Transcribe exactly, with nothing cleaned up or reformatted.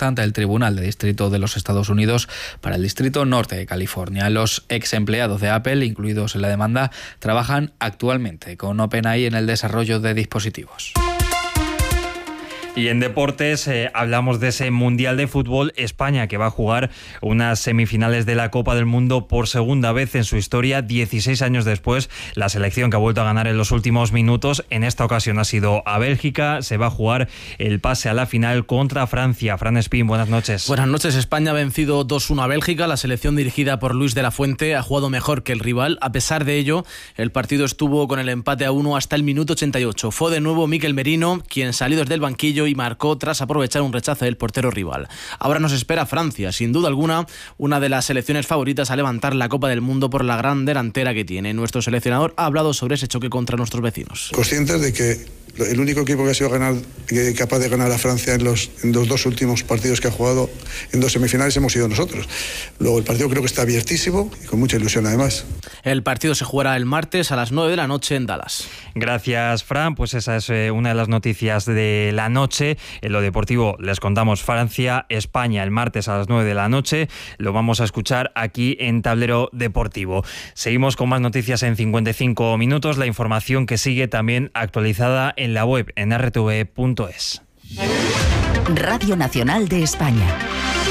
respuesta ante el Tribunal de Distrito de los Estados Unidos para el Distrito Norte de California. Los ex empleados de Apple, incluidos en la demanda, trabajan actualmente con OpenAI en el desarrollo de dispositivos. Y en deportes eh, hablamos de ese Mundial de Fútbol. España, que va a jugar unas semifinales de la Copa del Mundo por segunda vez en su historia, dieciséis años después. La selección que ha vuelto a ganar en los últimos minutos, en esta ocasión ha sido a Bélgica. Se va a jugar el pase a la final contra Francia. Fran Espín, buenas noches. Buenas noches. España ha vencido dos uno a Bélgica. La selección dirigida por Luis de la Fuente ha jugado mejor que el rival. A pesar de ello, el partido estuvo con el empate a uno hasta el minuto ochenta y ocho. Fue de nuevo Mikel Merino quien salió desde el banquillo y marcó tras aprovechar un rechace del portero rival. Ahora nos espera Francia, sin duda alguna, una de las selecciones favoritas a levantar la Copa del Mundo por la gran delantera que tiene. Nuestro seleccionador ha hablado sobre ese choque contra nuestros vecinos. Conscientes de que el único equipo que ha sido ganar, capaz de ganar a Francia en los, en los dos últimos partidos que ha jugado en dos semifinales hemos sido nosotros. Luego el partido creo que está abiertísimo y con mucha ilusión además. El partido se jugará el martes a las nueve de la noche en Dallas. Gracias, Fran. Pues esa es eh, una de las noticias de la noche. En lo deportivo les contamos Francia, España el martes a las nueve de la noche. Lo vamos a escuchar aquí en Tablero Deportivo. Seguimos con más noticias en cincuenta y cinco minutos. La información que sigue también actualizada en la web en r t v punto es. Radio Nacional de España.